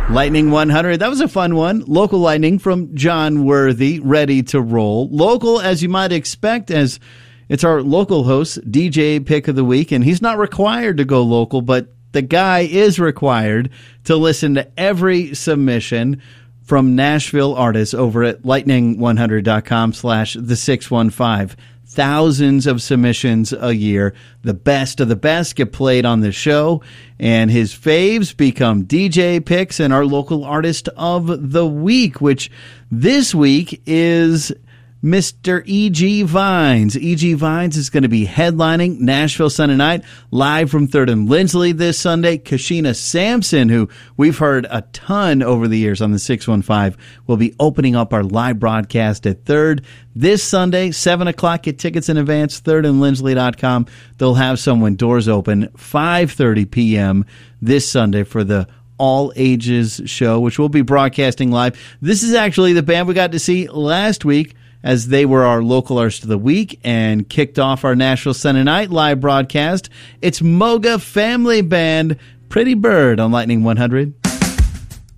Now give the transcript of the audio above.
Lightning 100. That was a fun one. Local Lightning from John Worthy, ready to roll. Local, as you might expect, as it's our local host, DJ Pick of the Week, and he's not required to go local, but the guy is required to listen to every submission from Nashville artists over at lightning100.com/the615. Thousands of submissions a year. The best of the best get played on the show, and his faves become DJ picks and our local artist of the week, which this week is Mr. E.G. Vines. E.G. Vines is going to be headlining Nashville Sunday night, live from 3rd and Lindsley this Sunday. Kashina Sampson, who we've heard a ton over the years on the 615, will be opening up our live broadcast at 3rd this Sunday, 7 o'clock. Get tickets in advance, 3rdandlindsley.com. They'll have some when doors open, 5:30 p.m. this Sunday for the All Ages show, which we'll be broadcasting live. This is actually the band we got to see last week, as they were our local artist of the week and kicked off our Nashville Sunday night live broadcast. It's Moga Family Band, Pretty Bird on Lightning 100.